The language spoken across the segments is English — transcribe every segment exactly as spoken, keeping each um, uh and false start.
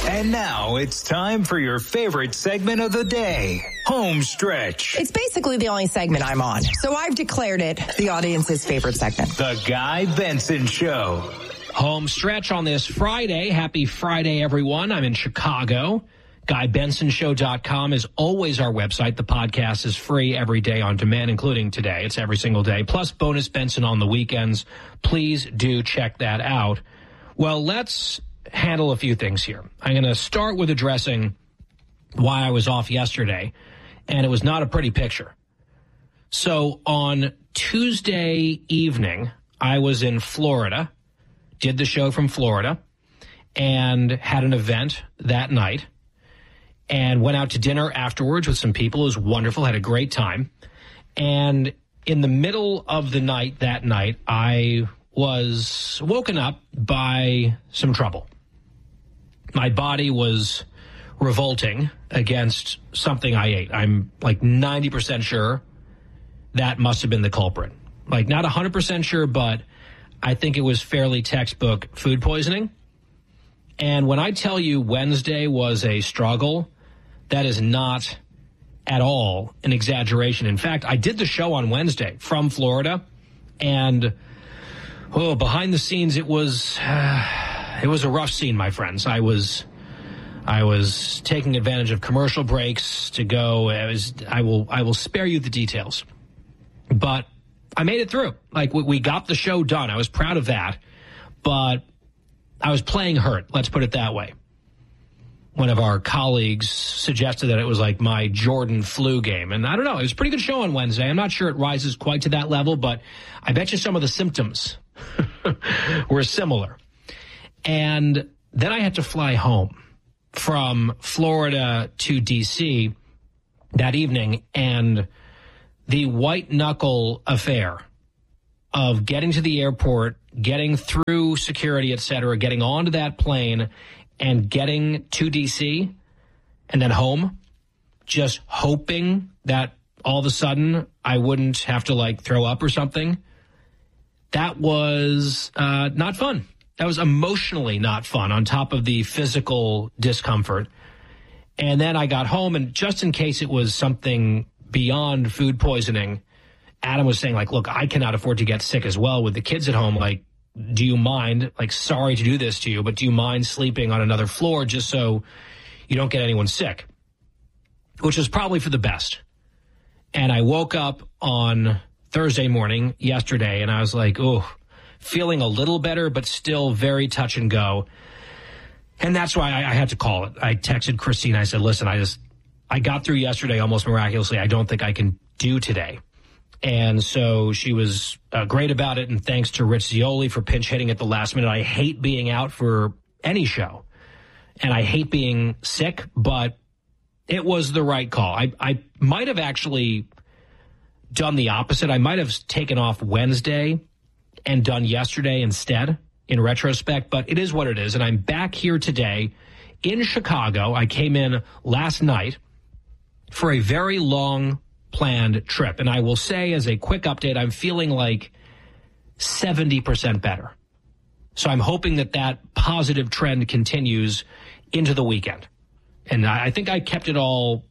And now it's time for your favorite segment of the day, Home Stretch. It's basically the only segment I'm on, so I've declared it the audience's favorite segment. The Guy Benson Show. Home Stretch on this Friday. Happy Friday, everyone. I'm in Chicago. Guy Benson Show dot com is always our website. The podcast is free every day on demand, including today. It's every single day, plus bonus Benson on the weekends. Please do check that out. Well, let's handle a few things here. I'm going to start with addressing why I was off yesterday, and it was not a pretty picture. So on Tuesday evening, I was in Florida, did the show from Florida, and had an event that night, and went out to dinner afterwards with some people. It was wonderful, had a great time. And in the middle of the night that night, I was woken up by some trouble. My body was revolting against something I ate. I'm like ninety percent sure that must have been the culprit. Like not one hundred percent sure, but I think it was fairly textbook food poisoning. And when I tell you Wednesday was a struggle, that is not at all an exaggeration. In fact, I did the show on Wednesday from Florida, and oh, behind the scenes, it was uh, it was a rough scene, my friends. I was I was taking advantage of commercial breaks to go. I was I will I will spare you the details, but I made it through. Like we, we got the show done. I was proud of that, but I was playing hurt. Let's put it that way. One of our colleagues suggested that it was like my Jordan flu game. And I don't know, it was a pretty good show on Wednesday. I'm not sure it rises quite to that level, but I bet you some of the symptoms were similar. And then I had to fly home from Florida to D C that evening, and the white knuckle affair of getting to the airport, getting through security, et cetera, getting onto that plane, and getting to D C and then home, just hoping that all of a sudden I wouldn't have to, like, throw up or something, that was uh, not fun. That was emotionally not fun on top of the physical discomfort. And then I got home, and just in case it was something beyond food poisoning, Adam was saying, like, look, I cannot afford to get sick as well with the kids at home. Like, do you mind, like, sorry to do this to you, but do you mind sleeping on another floor just so you don't get anyone sick? Which was probably for the best. And I woke up on Thursday morning yesterday, and I was like, oh, feeling a little better, but still very touch and go. And that's why I, I had to call it. I texted Christine. I said, listen, I just, I got through yesterday almost miraculously. I don't think I can do today. And so she was uh, great about it, and thanks to Rich Zioli for pinch hitting at the last minute. I hate being out for any show, and I hate being sick, but it was the right call. I, I might have actually done the opposite. I might have taken off Wednesday and done yesterday instead in retrospect, but it is what it is, and I'm back here today in Chicago. I came in last night for a very long planned trip. And I will say, as a quick update, I'm feeling like seventy percent better. So I'm hoping that that positive trend continues into the weekend. And I think I kept it all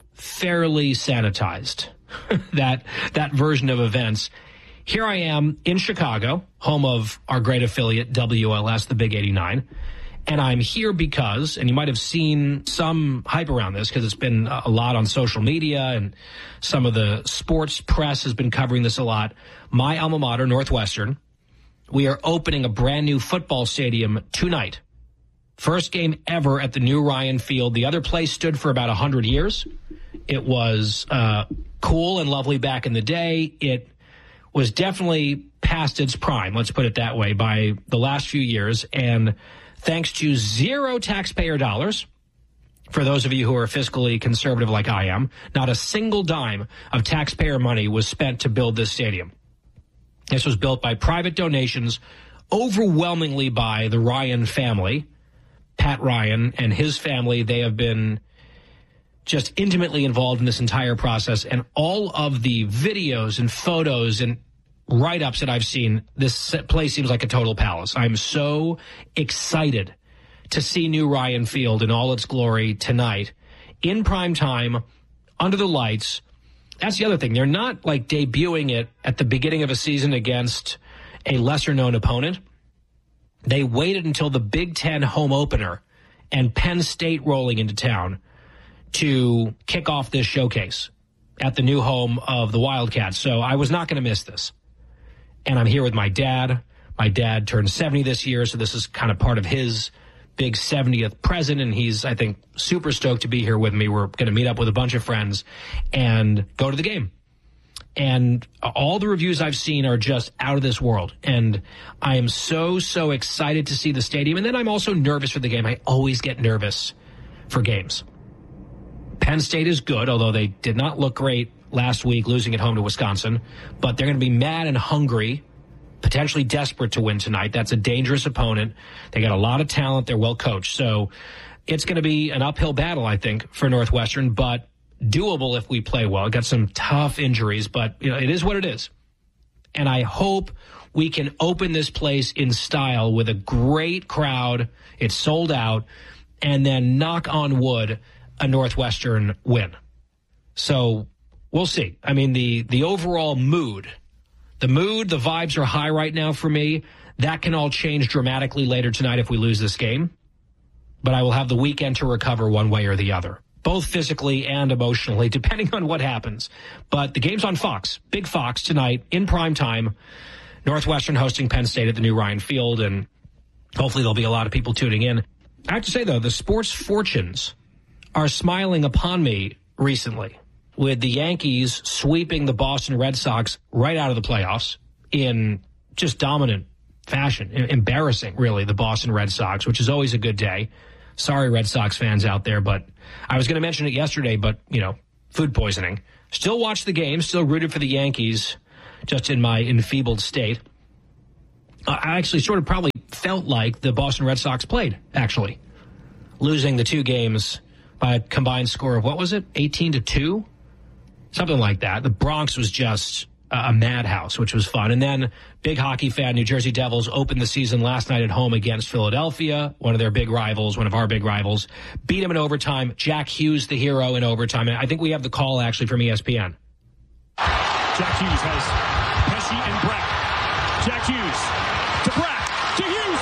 fairly sanitized, that that version of events. Here I am in Chicago, home of our great affiliate, W L S, the Big eighty-nine. And I'm here because, and you might have seen some hype around this because it's been a lot on social media, and some of the sports press has been covering this a lot. My alma mater, Northwestern, we are opening a brand new football stadium tonight. First game ever at the new Ryan Field. The other place stood for about one hundred years. It was uh, cool and lovely back in the day. It was definitely past its prime, let's put it that way, by the last few years. And thanks to zero taxpayer dollars, for those of you who are fiscally conservative like I am, not a single dime of taxpayer money was spent to build this stadium. This was built by private donations, overwhelmingly by the Ryan family. Pat Ryan and his family, they have been just intimately involved in this entire process. And all of the videos and photos and write-ups that I've seen, this place seems like a total palace. I'm so excited to see new Ryan Field in all its glory tonight in prime time under the lights. That's the other thing. They're not like debuting it at the beginning of a season against a lesser-known opponent. They waited until the Big Ten home opener and Penn State rolling into town to kick off this showcase at the new home of the Wildcats. So I was not going to miss this. And I'm here with my dad. My dad turned seventy this year, so this is kind of part of his big seventieth present, and he's, I think, super stoked to be here with me. We're going to meet up with a bunch of friends and go to the game. And all the reviews I've seen are just out of this world. And I am so, so excited to see the stadium. And then I'm also nervous for the game. I always get nervous for games. Penn State is good, although they did not look great last week, losing at home to Wisconsin. But they're going to be mad and hungry, potentially desperate to win tonight. That's a dangerous opponent. They got a lot of talent. They're well coached. So it's going to be an uphill battle, I think, for Northwestern, but doable if we play well. Got some tough injuries, but you know, it is what it is. And I hope we can open this place in style with a great crowd. It's sold out, and then knock on wood, a Northwestern win. So we'll see. I mean, the the overall mood, the mood, the vibes are high right now for me. That can all change dramatically later tonight if we lose this game. But I will have the weekend to recover one way or the other, both physically and emotionally, depending on what happens. But the game's on Fox, Big Fox tonight in prime time. Northwestern hosting Penn State at the new Ryan Field, and hopefully there'll be a lot of people tuning in. I have to say, though, the sports fortunes are smiling upon me recently, with the Yankees sweeping the Boston Red Sox right out of the playoffs in just dominant fashion. Embarrassing, really, the Boston Red Sox, which is always a good day. Sorry, Red Sox fans out there, but I was going to mention it yesterday, but, you know, food poisoning. Still watched the game, still rooted for the Yankees, just in my enfeebled state. I actually sort of probably felt like the Boston Red Sox played, actually, losing the two games by a combined score of, what was it, eighteen to two? Something like that. The Bronx was just a madhouse, which was fun. And then, big hockey fan, New Jersey Devils opened the season last night at home against Philadelphia, one of their big rivals, one of our big rivals. Beat them in overtime. Jack Hughes, the hero, in overtime. And I think we have the call, actually, from E S P N. Jack Hughes has Pesci and Brack. Jack Hughes to Brack to Hughes.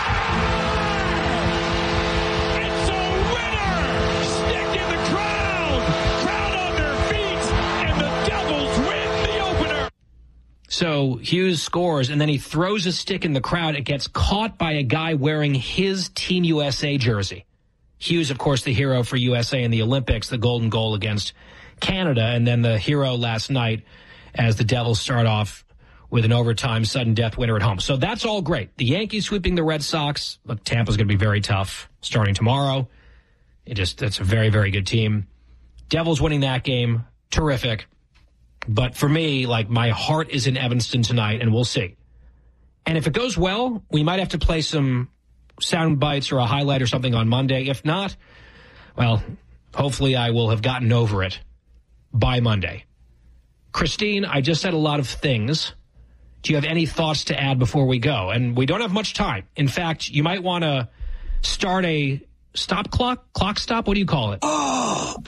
It's a winner! Stick in the crowd! Crowd on their feet, and the Devils win the opener! So Hughes scores, and then he throws a stick in the crowd. It gets caught by a guy wearing his Team U S A jersey. Hughes, of course, the hero for U S A in the Olympics, the golden goal against Canada, and then the hero last night as the Devils start off with an overtime sudden death winner at home. So that's all great. The Yankees sweeping the Red Sox. Look, Tampa's going to be very tough starting tomorrow. It just, it's a very, very good team. Devils winning that game, terrific. But for me, like, my heart is in Evanston tonight, and we'll see. And if it goes well, we might have to play some sound bites or a highlight or something on Monday. If not, well, hopefully I will have gotten over it by Monday. Christine, I just said a lot of things. Do you have any thoughts to add before we go? And we don't have much time. In fact, you might want to start a stop clock, clock stop. What do you call it? Oh,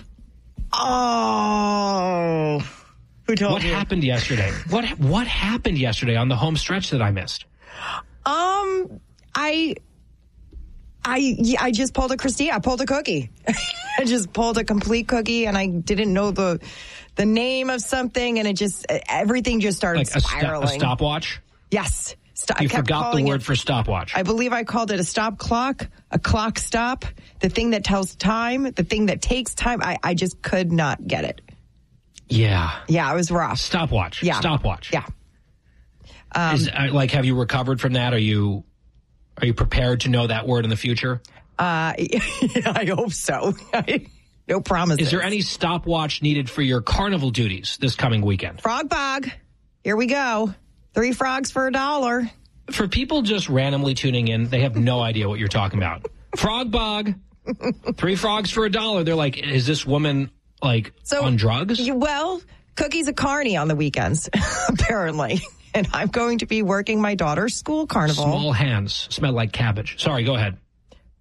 oh. Who told what you? What happened yesterday? What What happened yesterday on the home stretch that I missed? Um, I, I, I just pulled a Christine. I pulled a cookie. I just pulled a complete cookie, and I didn't know the the name of something, and it just everything just started like a spiraling. St- a stopwatch? Yes. St- you I kept forgot the word it, for stopwatch. I believe I called it a stop clock, a clock stop, the thing that tells time, the thing that takes time. I, I just could not get it. Yeah. Yeah, it was rough. Stopwatch. Yeah. Stopwatch. Yeah. Um, Is, uh, like, have you recovered from that? Are you are you prepared to know that word in the future? Uh, I hope so. No promises. Is there any stopwatch needed for your carnival duties this coming weekend? Frog Bog. Here we go. Three frogs for a dollar. For people just randomly tuning in, they have no idea what you're talking about. Frog Bog. Three frogs for a dollar. They're like, is this woman, like, so, on drugs? You, well, Cookie's a carny on the weekends, apparently. And I'm going to be working my daughter's school carnival. Small hands smell like cabbage. Sorry, go ahead.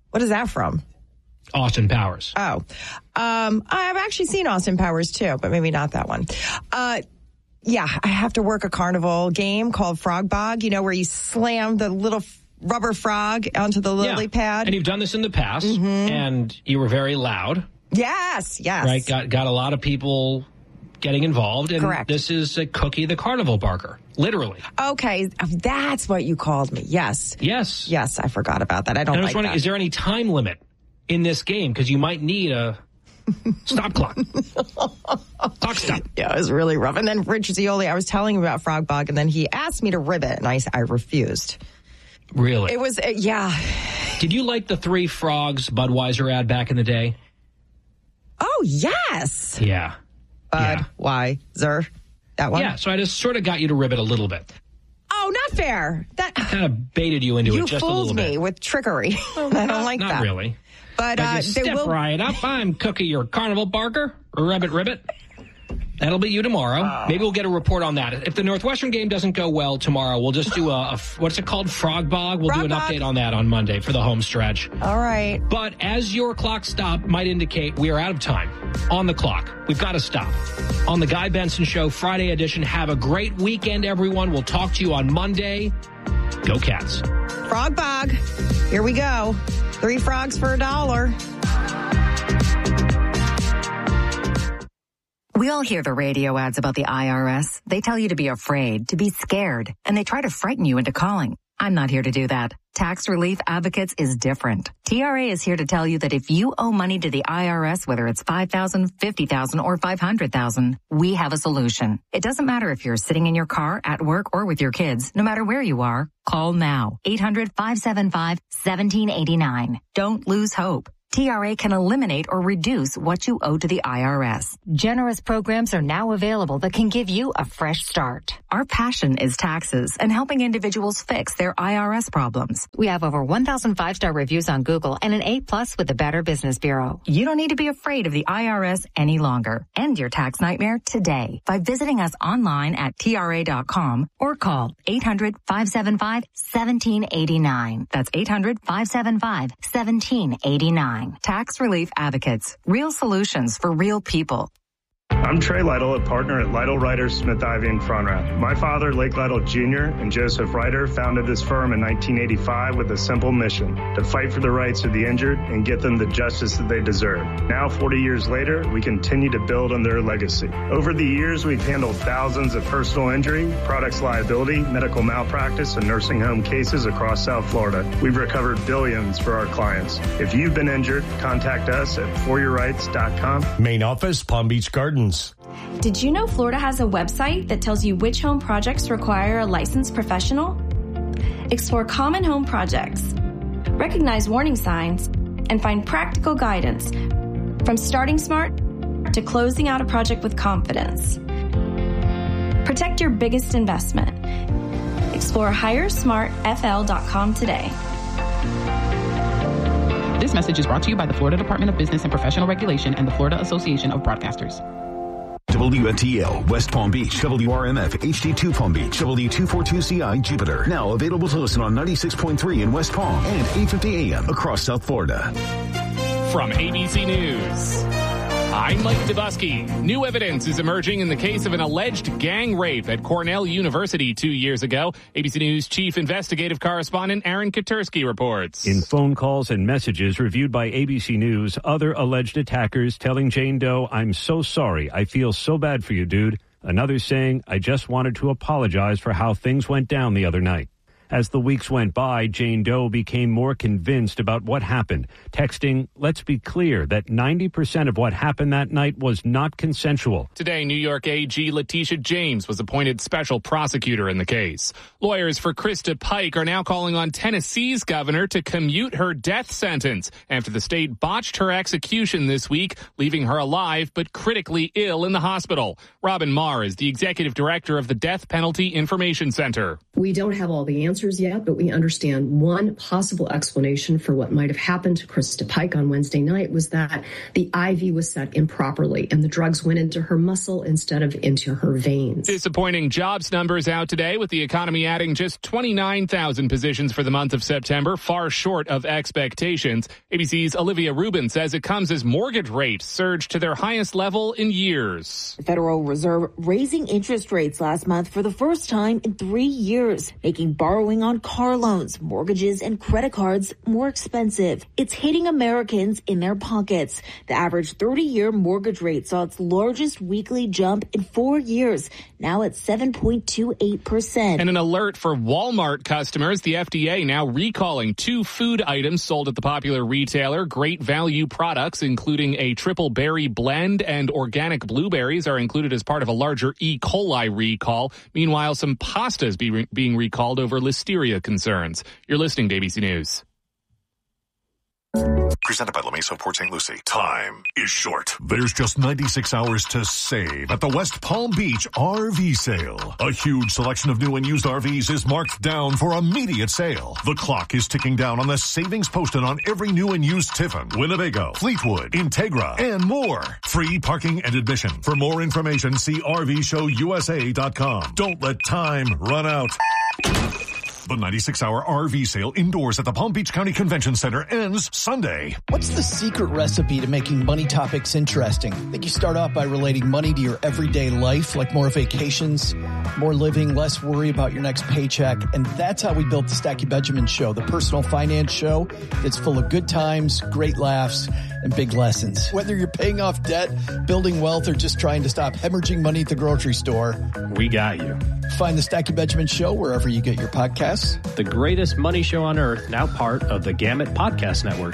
What is that from? Austin Powers. Oh, um, I've actually seen Austin Powers too, but maybe not that one. Uh, yeah, I have to work a carnival game called Frog Bog, you know, where you slam the little rubber frog onto the lily yeah. pad. And you've done this in the past, mm-hmm. and you were very loud. Yes, yes. Right, got, got a lot of people getting involved. And correct. This is a Cookie the Carnival Barker, literally. Okay, that's what you called me. Yes. Yes. Yes, I forgot about that. I don't and I was like wondering, that. is there any time limit in this game? Because you might need a stop clock. Clock stop. Yeah, it was really rough. And then Rich Zioli, I was telling him about Frog Bog, and then he asked me to rib it, and I, I refused. Really? It was, uh, yeah. Did you like the Three Frogs Budweiser ad back in the day? Oh, yes. Yeah. Budweiser. Yeah. That one? Yeah, so I just sort of got you to rib it a little bit. Oh, not fair. That kind of baited you into you it just a fooled little bit. me with trickery. I don't like Not that. Not really. But, but uh, you step they will... right up. I'm Cookie, your Carnival Barker. Ribbit, ribbit. That'll be you tomorrow. Oh. Maybe we'll get a report on that. If the Northwestern game doesn't go well tomorrow, we'll just do a, a what's it called? Frog Bog. We'll Frog do an Bog. update on that on Monday for the home stretch. All right. But as your clock stop might indicate, we are out of time on the clock. We've got to stop. On the Guy Benson Show Friday edition, have a great weekend, everyone. We'll talk to you on Monday. Go Cats. Frog Bog. Here we go. Three frogs for a dollar. We all hear the radio ads about the I R S. They tell you to be afraid, to be scared, and they try to frighten you into calling. I'm not here to do that. Tax Relief Advocates is different. T R A is here to tell you that if you owe money to the I R S, whether it's five thousand dollars, fifty thousand dollars, or five hundred thousand dollars, we have a solution. It doesn't matter if you're sitting in your car, at work, or with your kids. No matter where you are, call now. eight hundred, five seven five, one seven eight nine. Don't lose hope. T R A can eliminate or reduce what you owe to the I R S. Generous programs are now available that can give you a fresh start. Our passion is taxes and helping individuals fix their I R S problems. We have over one thousand five-star reviews on Google and an A plus with the Better Business Bureau. You don't need to be afraid of the I R S any longer. End your tax nightmare today by visiting us online at T R A dot com or call eight hundred, five seven five, one seven eight nine. That's eight hundred, five seven five, one seven eight nine. Tax Relief Advocates. Real solutions for real people. I'm Trey Lytle, a partner at Lytle Ryder Smith Ivy in Frontrap. My father, Lake Lytle Junior, and Joseph Ryder founded this firm in nineteen eighty-five with a simple mission: to fight for the rights of the injured and get them the justice that they deserve. Now, forty years later, we continue to build on their legacy. Over the years, we've handled thousands of personal injury, products liability, medical malpractice, and nursing home cases across South Florida. We've recovered billions for our clients. If you've been injured, contact us at for your rights dot com. Main office, Palm Beach Gardens. Did you know Florida has a website that tells you which home projects require a licensed professional? Explore common home projects, recognize warning signs, and find practical guidance from starting smart to closing out a project with confidence. Protect your biggest investment. Explore hire smart F L dot com today. This message is brought to you by the Florida Department of Business and Professional Regulation and the Florida Association of Broadcasters. W N T L, West Palm Beach, W R M F, H D two Palm Beach, W two forty-two C I, Jupiter. Now available to listen on ninety-six point three in West Palm and eight fifty A M across South Florida. From A B C News, I'm Mike Dubusky. New evidence is emerging in the case of an alleged gang rape at Cornell University two years ago. A B C News chief investigative correspondent Aaron Katursky reports. In phone calls and messages reviewed by A B C News, other alleged attackers telling Jane Doe, "I'm so sorry. I feel so bad for you, dude." Another saying, "I just wanted to apologize for how things went down the other night." As the weeks went by, Jane Doe became more convinced about what happened, texting, "Let's be clear that ninety percent of what happened that night was not consensual." Today, New York A G Letitia James was appointed special prosecutor in the case. Lawyers for Krista Pike are now calling on Tennessee's governor to commute her death sentence after the state botched her execution this week, leaving her alive but critically ill in the hospital. Robin Marr is the executive director of the Death Penalty Information Center. We don't have all the answers answers yet, but we understand one possible explanation for what might have happened to Krista Pike on Wednesday night was that the I V was set improperly and the drugs went into her muscle instead of into her veins. Disappointing jobs numbers out today, with the economy adding just twenty-nine thousand positions for the month of September, far short of expectations. A B C's Olivia Rubin says it comes as mortgage rates surge to their highest level in years. The Federal Reserve raising interest rates last month for the first time in three years, making borrowing on car loans, mortgages, and credit cards more expensive. It's hitting Americans in their pockets. The average thirty-year mortgage rate saw its largest weekly jump in four years, now at seven point two eight percent. And an alert for Walmart customers. The F D A now recalling two food items sold at the popular retailer. Great Value products, including a triple berry blend and organic blueberries, are included as part of a larger E. coli recall. Meanwhile, some pastas be re- being recalled over listeria concerns. You're listening to A B C News. Presented by La Mesa of Port Saint Lucie. Time is short. There's just ninety-six hours to save at the West Palm Beach R V sale. A huge selection of new and used R Vs is marked down for immediate sale. The clock is ticking down on the savings posted on every new and used Tiffin, Winnebago, Fleetwood, Integra, and more. Free parking and admission. For more information, see R V show U S A dot com. Don't let time run out. The ninety-six hour R V sale indoors at the Palm Beach County Convention Center ends Sunday. What's the secret recipe to making money topics interesting? I think you start off by relating money to your everyday life, like more vacations, more living, less worry about your next paycheck. And that's how we built the Stacky Benjamin Show, the personal finance show that's full of good times, great laughs, and big lessons. Whether you're paying off debt, building wealth, or just trying to stop hemorrhaging money at the grocery store, we got you. Find the Stacky Benjamin Show wherever you get your podcasts. The greatest money show on earth, now part of the Gamut Podcast Network.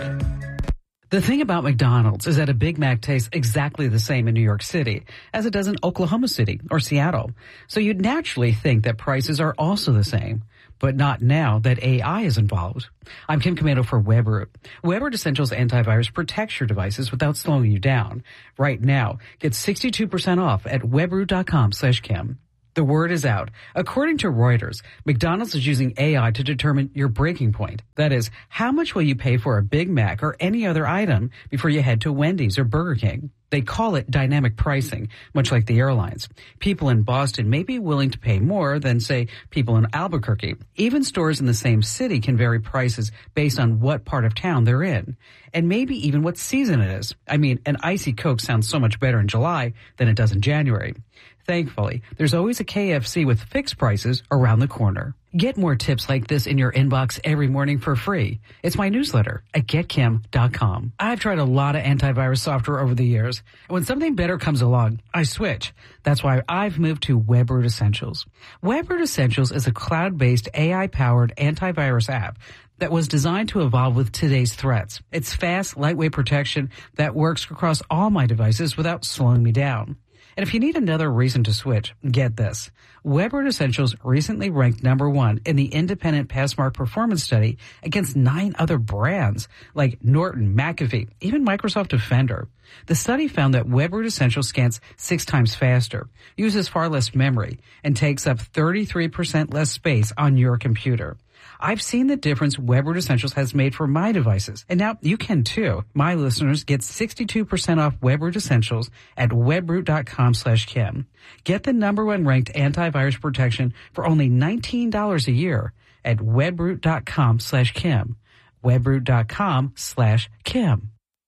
The thing about McDonald's is that a Big Mac tastes exactly the same in New York City as it does in Oklahoma City or Seattle. So you'd naturally think that prices are also the same. But not now that A I is involved. I'm Kim Commando for WebRoot. WebRoot Essentials antivirus protects your devices without slowing you down. Right now, get sixty-two percent off at webroot.com slash Kim. The word is out. According to Reuters, McDonald's is using A I to determine your breaking point. That is, how much will you pay for a Big Mac or any other item before you head to Wendy's or Burger King? They call it dynamic pricing, much like the airlines. People in Boston may be willing to pay more than, say, people in Albuquerque. Even stores in the same city can vary prices based on what part of town they're in, and maybe even what season it is. I mean, an icy Coke sounds so much better in July than it does in January. Thankfully, there's always a K F C with fixed prices around the corner. Get more tips like this in your inbox every morning for free. It's my newsletter at get kim dot com. I've tried a lot of antivirus software over the years. When something better comes along, I switch. That's why I've moved to WebRoot Essentials. WebRoot Essentials is a cloud-based A I-powered antivirus app that was designed to evolve with today's threats. It's fast, lightweight protection that works across all my devices without slowing me down. And if you need another reason to switch, get this. WebRoot Essentials recently ranked number one in the independent Passmark performance study against nine other brands like Norton, McAfee, even Microsoft Defender. The study found that WebRoot Essentials scans six times faster, uses far less memory, and takes up thirty-three percent less space on your computer. I've seen the difference WebRoot Essentials has made for my devices, and now you can too. My listeners get sixty-two percent off WebRoot Essentials at webroot.com slash Kim. Get the number one ranked antivirus protection for only nineteen dollars a year at webroot.com slash Kim. webroot.com slash Kim.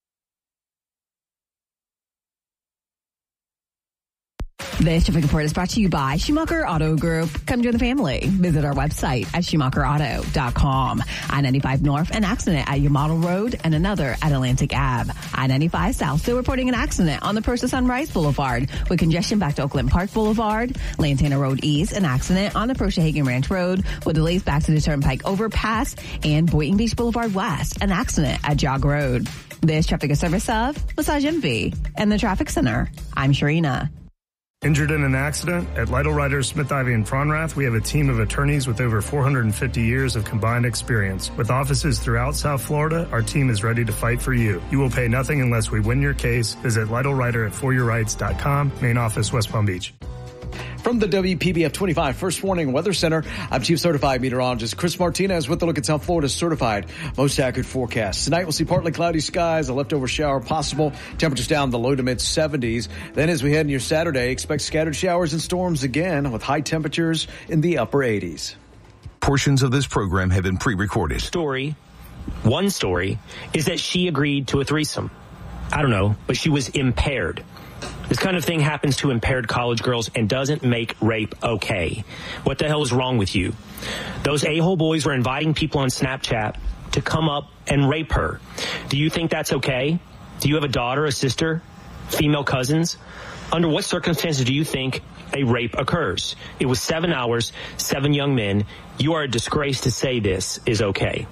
This traffic report is brought to you by Schumacher Auto Group. Come join the family. Visit our website at schumacher auto dot com. I ninety-five North, an accident at Yamato Road and another at Atlantic Ave. I ninety-five South, still reporting an accident on the Perth to Sunrise Boulevard with congestion back to Oakland Park Boulevard. Lantana Road East, an accident on the Perth to Hagen Ranch Road with delays back to the Turnpike Overpass. And Boynton Beach Boulevard West, an accident at Jog Road. This traffic is service of Massage Envy and the Traffic Center. I'm Sharina. Injured in an accident? At Lytle Writers, Smith Ivy and Fronrath, we have a team of attorneys with over four hundred fifty years of combined experience. With offices throughout South Florida, our team is ready to fight for you. You will pay nothing unless we win your case. Visit Lytle Writer at for your rights dot com, main office, West Palm Beach. From the W P B F twenty-five First Warning Weather Center, I'm Chief Certified Meteorologist Chris Martinez with a look at South Florida's certified most accurate forecast. Tonight we'll see partly cloudy skies, a leftover shower possible. Temperatures down in the low to mid seventies. Then as we head into your Saturday, expect scattered showers and storms again with high temperatures in the upper eighties. Portions of this program have been pre-recorded. Story, one story, is that she agreed to a threesome. I don't know, but she was impaired. This kind of thing happens to impaired college girls and doesn't make rape okay. What the hell is wrong with you? Those a-hole boys were inviting people on Snapchat to come up and rape her. Do you think that's okay? Do you have a daughter, a sister, female cousins? Under what circumstances do you think a rape occurs? It was seven hours, seven young men. You are a disgrace to say this is okay.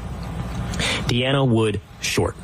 Deanna Wood Short.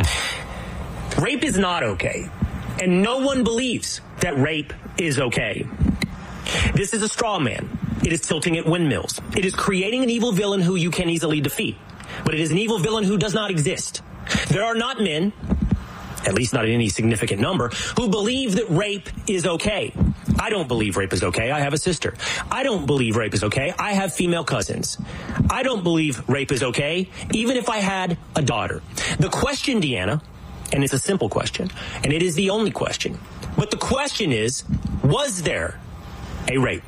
Rape is not okay. And no one believes that rape is okay. This is a straw man. It is tilting at windmills. It is creating an evil villain who you can easily defeat. But it is an evil villain who does not exist. There are not men, at least not in any significant number, who believe that rape is okay. I don't believe rape is okay. I have a sister. I don't believe rape is okay. I have female cousins. I don't believe rape is okay, even if I had a daughter. The question, Deanna, and it's a simple question, and it is the only question. But the question is, was there a rape?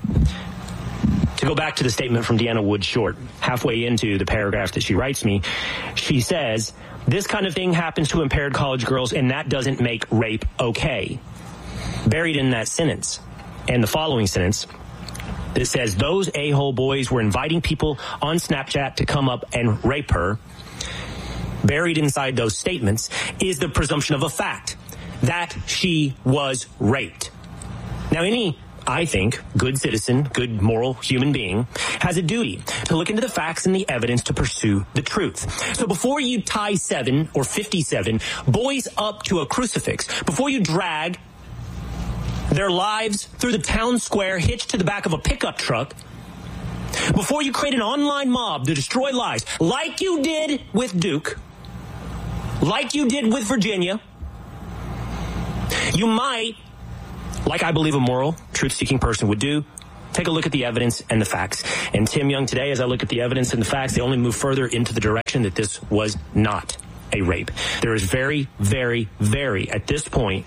To go back to the statement from Deanna Wood Short, halfway into the paragraph that she writes me, she says, this kind of thing happens to impaired college girls, and that doesn't make rape okay. Buried in that sentence, and the following sentence, that says, those a-hole boys were inviting people on Snapchat to come up and rape her. Buried inside those statements is the presumption of a fact that she was raped. Now, any, I think, good citizen, good moral human being has a duty to look into the facts and the evidence to pursue the truth. So before you tie seven or fifty-seven boys up to a crucifix, before you drag their lives through the town square hitched to the back of a pickup truck, before you create an online mob to destroy lives, like you did with Duke, like you did with Virginia, you might, like I believe a moral, truth-seeking person would do, take a look at the evidence and the facts. And Tim Young today, as I look at the evidence and the facts, they only move further into the direction that this was not a rape. There is very, very, very, at this point,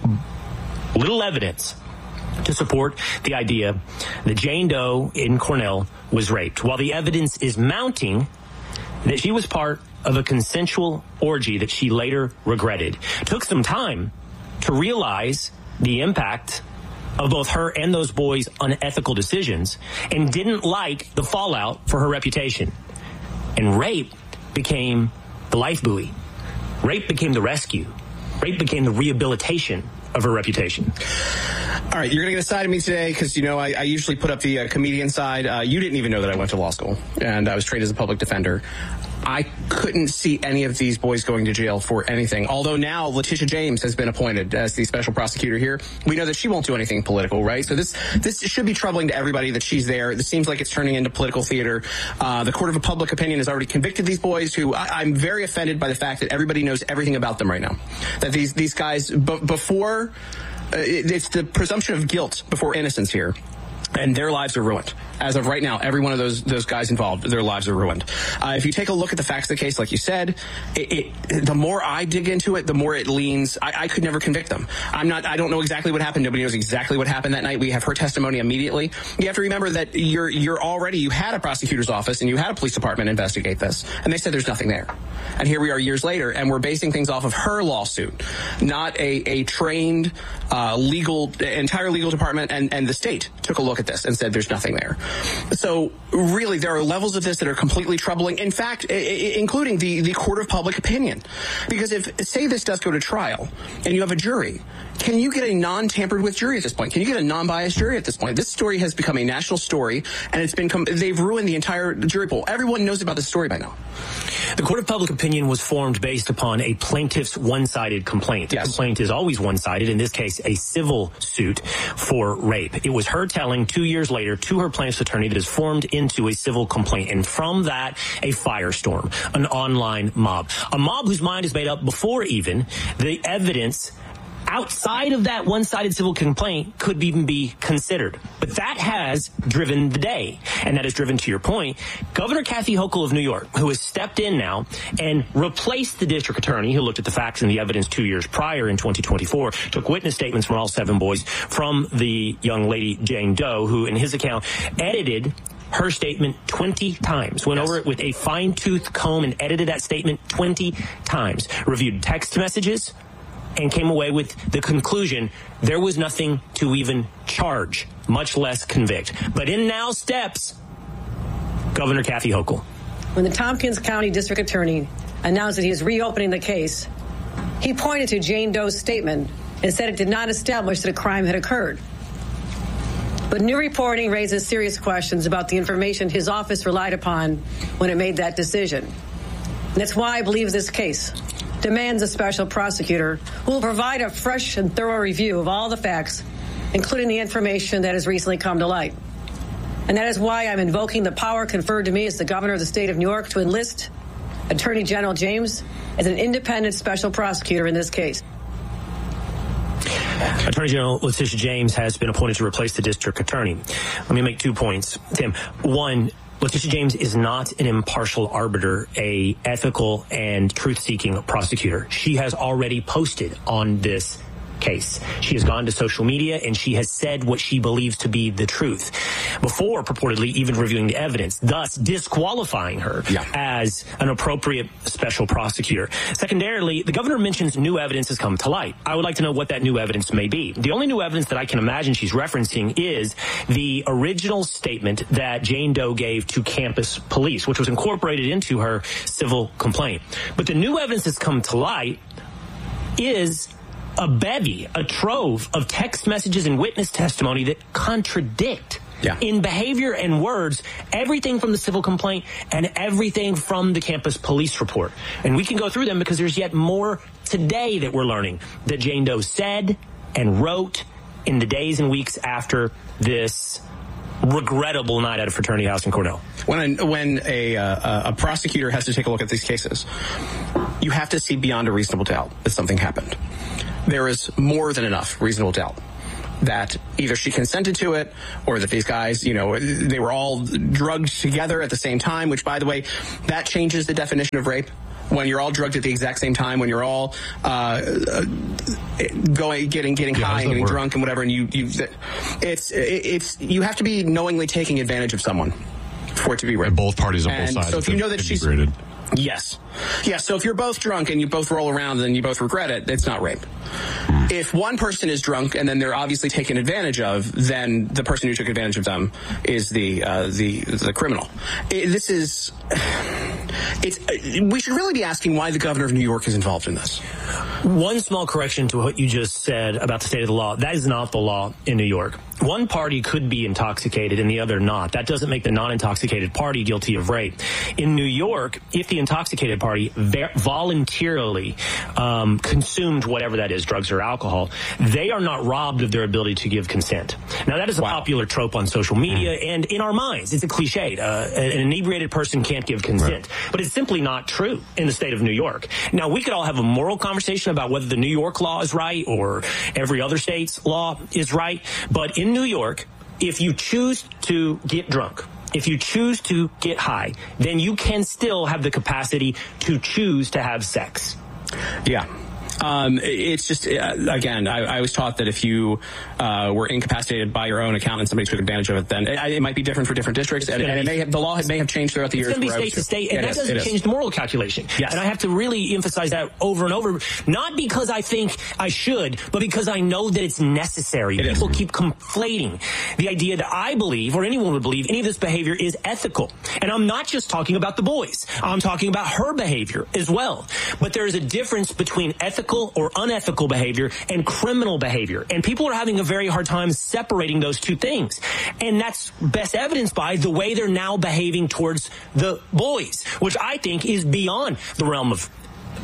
little evidence to support the idea that Jane Doe in Cornell was raped, while the evidence is mounting that she was part of a consensual orgy that she later regretted. It took some time to realize the impact of both her and those boys' unethical decisions and didn't like the fallout for her reputation. And rape became the life buoy. Rape became the rescue. Rape became the rehabilitation of her reputation. All right, you're going to get a side of me today because, you know, I, I usually put up the uh, comedian side. Uh, you didn't even know that I went to law school, and I was trained as a public defender. I couldn't see any of these boys going to jail for anything. Although now Letitia James has been appointed as the special prosecutor here. We know that she won't do anything political, right? So this this should be troubling to everybody that she's there. This seems like it's turning into political theater. Uh, the Court of Public Opinion has already convicted these boys who I, I'm very offended by the fact that everybody knows everything about them right now. That these, these guys, b- before, uh, it's the presumption of guilt before innocence here. And their lives are ruined. As of right now, every one of those those guys involved, their lives are ruined. Uh, if you take a look at the facts of the case, like you said, it, it, the more I dig into it, the more it leans. I, I could never convict them. I'm not. I don't know exactly what happened. Nobody knows exactly what happened that night. We have her testimony immediately. You have to remember that you're you're already you had a prosecutor's office and you had a police department investigate this, and they said there's nothing there. And here we are years later, and we're basing things off of her lawsuit, not a a trained uh, legal entire legal department, and and the state took a look at this and said there's nothing there. So really, there are levels of this that are completely troubling. In fact, I- I- including the, the Court of Public Opinion. Because if, say this does go to trial and you have a jury, can you get a non-tampered with jury at this point? Can you get a non-biased jury at this point? This story has become a national story, and it's been com- they've ruined the entire jury pool. Everyone knows about this story by now. The Court of Public Opinion was formed based upon a plaintiff's one-sided complaint. The yes. complaint is always one-sided, in this case, a civil suit for rape. It was her telling two years later to her plaintiff's attorney that is formed into a civil complaint. And from that, a firestorm, an online mob. A mob whose mind is made up before even the evidence outside of that one-sided civil complaint could even be considered. But that has driven the day, and that has driven, to your point, Governor Kathy Hochul of New York, who has stepped in now and replaced the district attorney who looked at the facts and the evidence two years prior in twenty twenty-four, took witness statements from all seven boys, from the young lady Jane Doe, who in his account edited her statement twenty times, went yes. over it with a fine-tooth comb and edited that statement twenty times, reviewed text messages, and came away with the conclusion there was nothing to even charge, much less convict. But in now steps Governor Kathy Hochul. When the Tompkins County District Attorney announced that he is reopening the case, he pointed to Jane Doe's statement and said it did not establish that a crime had occurred. But new reporting raises serious questions about the information his office relied upon when it made that decision. And that's why I believe this case demands a special prosecutor who will provide a fresh and thorough review of all the facts, including the information that has recently come to light. And that is why I'm invoking the power conferred to me as the governor of the state of New York to enlist Attorney General James as an independent special prosecutor in this case. Attorney General Letitia James has been appointed to replace the district attorney. Let me make two points, Tim. One, Letitia James is not an impartial arbiter, a ethical and truth-seeking prosecutor. She has already posted on this case. She has gone to social media and she has said what she believes to be the truth before purportedly even reviewing the evidence, thus disqualifying her yeah. as an appropriate special prosecutor. Secondarily, the governor mentions new evidence has come to light. I would like to know what that new evidence may be. The only new evidence that I can imagine she's referencing is the original statement that Jane Doe gave to campus police, which was incorporated into her civil complaint. But the new evidence that's come to light is a bevy, a trove of text messages and witness testimony that contradict yeah. in behavior and words everything from the civil complaint and everything from the campus police report. And we can go through them because there's yet more today that we're learning that Jane Doe said and wrote in the days and weeks after this regrettable night at a fraternity house in Cornell. When a, when a, uh, a prosecutor has to take a look at these cases, you have to see beyond a reasonable doubt that something happened. There is more than enough reasonable doubt that either she consented to it or that these guys, you know, they were all drugged together at the same time, which, by the way, that changes the definition of rape. When you're all drugged at the exact same time, when you're all uh, going, getting, getting yeah, high, and getting work? drunk, and whatever, and you, you, it's, it's, you have to be knowingly taking advantage of someone for it to be rape. And both parties on and both sides. So if you know that she's integrated. Yes. Yeah, so if you're both drunk and you both roll around and you both regret it, it's not rape. Mm. If one person is drunk and then they're obviously taken advantage of, then the person who took advantage of them is the uh, the the criminal. It, this is it's we should really be asking why the governor of New York is involved in this. One small correction to what you just said about the state of the law. That is not the law in New York. One party could be intoxicated and the other not. That doesn't make the non-intoxicated party guilty of rape. In New York, if the intoxicated party voluntarily um, consumed whatever that is, drugs or alcohol, they are not robbed of their ability to give consent. Now, that is a wow. popular trope on social media and in our minds. It's a cliche. Uh, an inebriated person can't give consent. Right. But it's simply not true in the state of New York. Now, we could all have a moral conversation about whether the New York law is right or every other state's law is right. But in New York, if you choose to get drunk, if you choose to get high, then you can still have the capacity to choose to have sex. Yeah. Um, it's just, uh, again, I, I was taught that if you uh, were incapacitated by your own account and somebody took advantage of it, then it, it might be different for different districts, and, and it may have, the law may have changed throughout the it's years. It's going to be state to state, and it that is, doesn't change the moral calculation. Yes. And I have to really emphasize that over and over, not because I think I should, but because I know that it's necessary. It People is. keep conflating the idea that I believe, or anyone would believe, any of this behavior is ethical. And I'm not just talking about the boys. I'm talking about her behavior as well. But there is a difference between ethical or unethical behavior and criminal behavior. And people are having a very hard time separating those two things. And that's best evidenced by the way they're now behaving towards the boys, which I think is beyond the realm of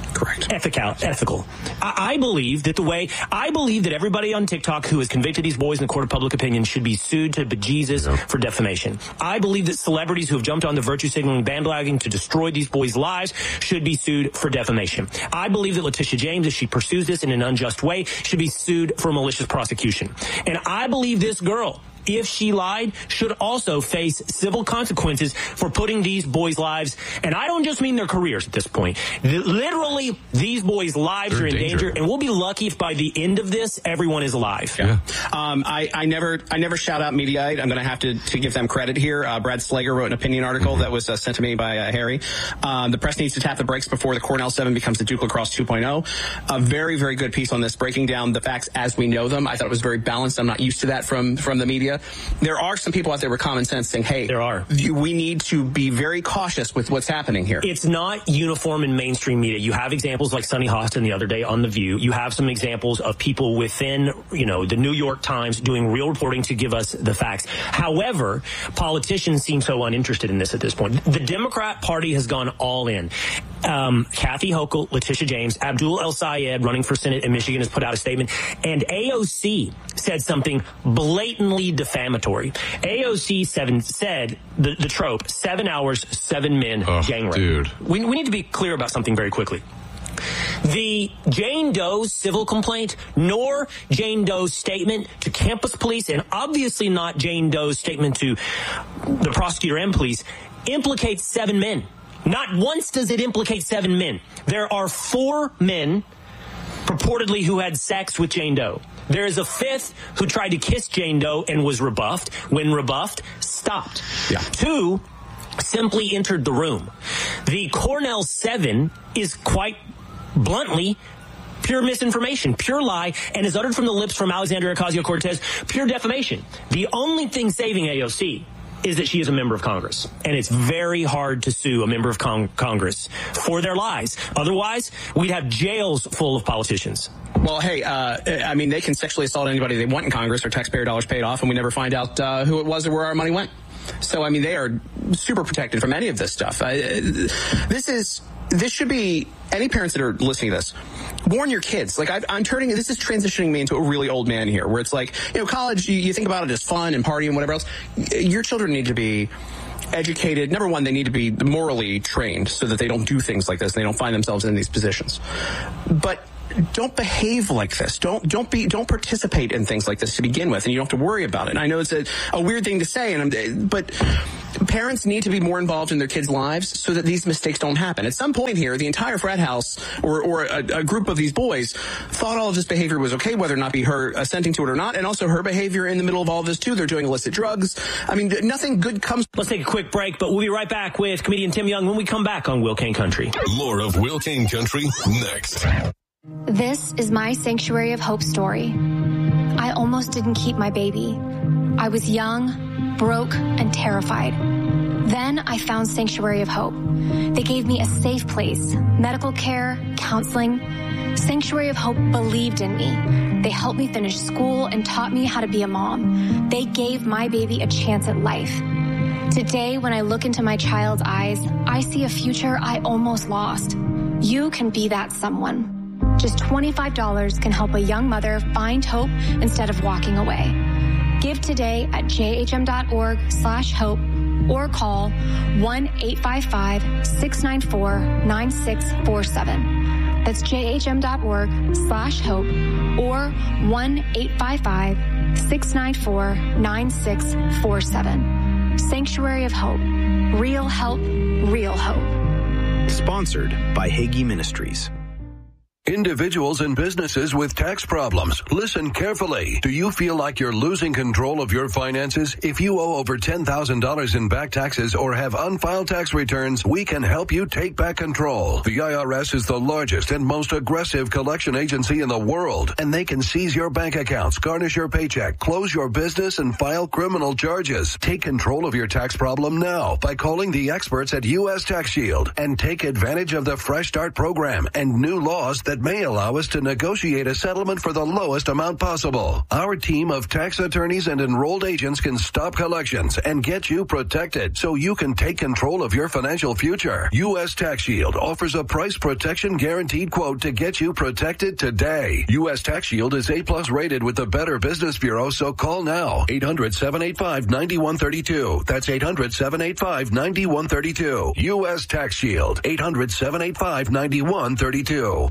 Correct. Ethical. Ethical. I, I believe that the way, I believe that everybody on TikTok who has convicted these boys in the court of public opinion should be sued to bejesus yeah. for defamation. I believe that celebrities who have jumped on the virtue signaling bandwagon to destroy these boys' lives should be sued for defamation. I believe that Letitia James, if she pursues this in an unjust way, should be sued for malicious prosecution. And I believe this girl, if she lied, should also face civil consequences for putting these boys' lives, and I don't just mean their careers at this point. Literally, these boys' lives They're are in danger. danger, and we'll be lucky if by the end of this, everyone is alive. Yeah. Um, I, I never, I never shout out Mediaite. I'm going to have to to give them credit here. Uh, Brad Slager wrote an opinion article mm-hmm. that was uh, sent to me by uh, Harry. Um, the press needs to tap the brakes before the Cornell seven becomes the Duke Lacrosse two point oh. A very, very good piece on this, breaking down the facts as we know them. I thought it was very balanced. I'm not used to that from from the media. There are some people out there with common sense saying, hey, there are. We need to be very cautious with what's happening here. It's not uniform in mainstream media. You have examples like Sonny Hostin the other day on The View. You have some examples of people within, you know, the New York Times doing real reporting to give us the facts. However, politicians seem so uninterested in this at this point. The Democrat Party has gone all in. Um, Kathy Hochul, Letitia James, Abdul El Sayed, running for Senate in Michigan, has put out a statement, and A O C said something blatantly defamatory. A O C seven said the, the trope, seven hours, seven men, oh, gang rape. Dude. We, we need to be clear about something very quickly. The Jane Doe's civil complaint, nor Jane Doe's statement to campus police, and obviously not Jane Doe's statement to the prosecutor and police, implicates seven men. Not once does it implicate seven men. There are four men purportedly who had sex with Jane Doe. There is a fifth who tried to kiss Jane Doe and was rebuffed. When rebuffed, stopped. Yeah. Two simply entered the room. The Cornell seven is quite bluntly pure misinformation, pure lie, and is uttered from the lips from Alexandria Ocasio-Cortez, pure defamation. The only thing saving A O C is that she is a member of Congress. And it's very hard to sue a member of con- Congress for their lies. Otherwise, we'd have jails full of politicians. Well, hey, uh, I mean, they can sexually assault anybody they want in Congress, or taxpayer dollars paid off, and we never find out uh, who it was or where our money went. So, I mean, they are super protected from any of this stuff. Uh, this is, this should be, any parents that are listening to this, warn your kids. Like, I, I'm turning, this is transitioning me into a really old man here, where it's like, you know, college, you, you think about it as fun and party and whatever else. Your children need to be educated. Number one, they need to be morally trained so that they don't do things like this and they don't find themselves in these positions. But don't behave like this. Don't don't be don't participate in things like this to begin with, and you don't have to worry about it. And I know it's a, a weird thing to say, and I'm, but parents need to be more involved in their kids' lives so that these mistakes don't happen. At some point here, the entire frat house or or a, a group of these boys thought all of this behavior was okay, whether or not be her assenting to it or not, and also her behavior in the middle of all of this too. They're doing illicit drugs. I mean, nothing good comes. Let's take a quick break, but we'll be right back with comedian Tim Young when we come back on Will Kane Country. More of Will Kane Country next. This is my Sanctuary of Hope story. I almost didn't keep my baby. I was young, broke, and terrified. Then I found Sanctuary of Hope. They gave me a safe place, medical care, counseling. Sanctuary of Hope believed in me. They helped me finish school and taught me how to be a mom. They gave my baby a chance at life. Today, when I look into my child's eyes, I see a future I almost lost. You can be that someone. Just twenty-five dollars can help a young mother find hope instead of walking away. Give today at jhm.org slash hope or call one eight five five, six nine four, nine six four seven. That's jhm.org slash hope or one eight five five, six nine four, nine six four seven. Sanctuary of Hope. Real help, real hope. Sponsored by Hagee Ministries. Individuals and businesses with tax problems, listen carefully. Do you feel like you're losing control of your finances? If you owe over ten thousand dollars in back taxes or have unfiled tax returns, we can help you take back control. The I R S is the largest and most aggressive collection agency in the world, and they can seize your bank accounts, garnish your paycheck, close your business, and file criminal charges. Take control of your tax problem now by calling the experts at U S Tax Shield and take advantage of the Fresh Start program and new laws that that may allow us to negotiate a settlement for the lowest amount possible. Our team of tax attorneys and enrolled agents can stop collections and get you protected so you can take control of your financial future. U S Tax Shield offers a price protection guaranteed quote to get you protected today. U S Tax Shield is A plus rated with the Better Business Bureau, so call now. eight hundred, seven eight five, nine one three two. That's eight hundred, seven eight five, nine one three two. U S Tax Shield. eight hundred, seven eight five, nine one three two.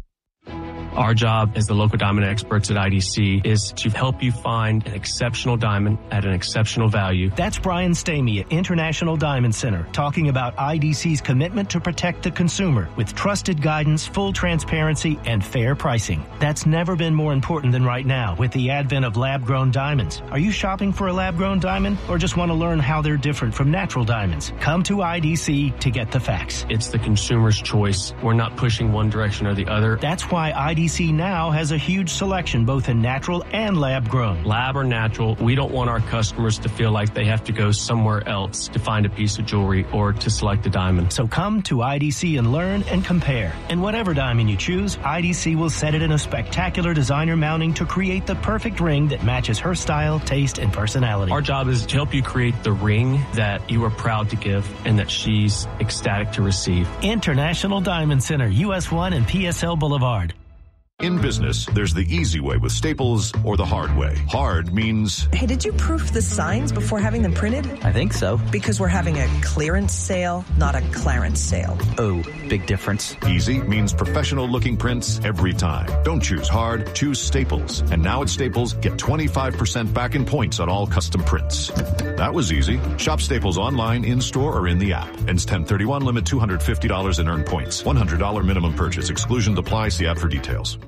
Our job as the local diamond experts at I D C is to help you find an exceptional diamond at an exceptional value. That's Brian Stamey at International Diamond Center talking about I D C's commitment to protect the consumer with trusted guidance, full transparency, and fair pricing. That's never been more important than right now with the advent of lab-grown diamonds. Are you shopping for a lab-grown diamond or just want to learn how they're different from natural diamonds? Come to I D C to get the facts. It's the consumer's choice. We're not pushing one direction or the other. That's why I D C now has a huge selection both in natural and lab grown. Lab or natural, we don't want our customers to feel like they have to go somewhere else to find a piece of jewelry or to select a diamond. So come to I D C and learn and compare. And whatever diamond you choose, I D C will set it in a spectacular designer mounting to create the perfect ring that matches her style, taste, and personality. Our job is to help you create the ring that you are proud to give and that she's ecstatic to receive. International Diamond Center, U S one and P S L Boulevard. In business, there's the easy way with Staples or the hard way. Hard means... Hey, did you proof the signs before having them printed? I think so. Because we're having a clearance sale, not a clarence sale. Oh, big difference. Easy means professional-looking prints every time. Don't choose hard, choose Staples. And now at Staples, get twenty-five percent back in points on all custom prints. That was easy. Shop Staples online, in-store, or in the app. Ends ten thirty-one, limit two hundred fifty dollars in earned points. one hundred dollars minimum purchase. Exclusions apply. See app for details.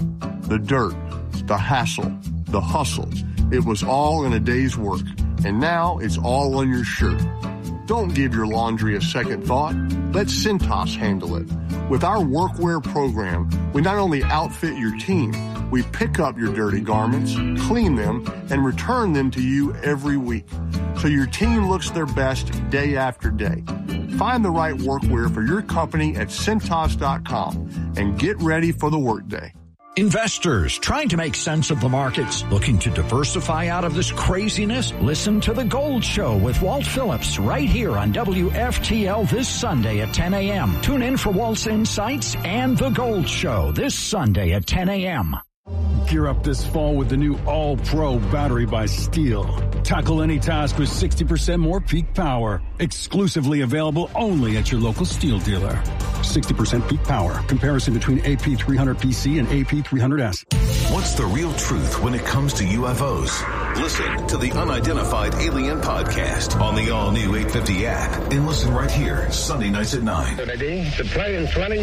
The dirt, the hassle, the hustle. It was all in a day's work, and now it's all on your shirt. Don't give your laundry a second thought. Let Cintas handle it. With our workwear program, we not only outfit your team, we pick up your dirty garments, clean them, and return them to you every week, so your team looks their best day after day. Find the right workwear for your company at Cintas dot com and get ready for the workday. Investors trying to make sense of the markets, looking to diversify out of this craziness? Listen to The Gold Show with Walt Phillips right here on W F T L this Sunday at ten a.m. Tune in for Walt's insights and The Gold Show this Sunday at ten a.m. Gear up this fall with the new All-Pro battery by Steel. Tackle any task with sixty percent more peak power. Exclusively available only at your local Steel dealer. sixty percent peak power. Comparison between A P three hundred P C and A P three hundred S. What's the real truth when it comes to U F Os? Listen to the Unidentified Alien Podcast on the all-new eight fifty app. And listen right here, Sunday nights at nine. Ready to play in twenty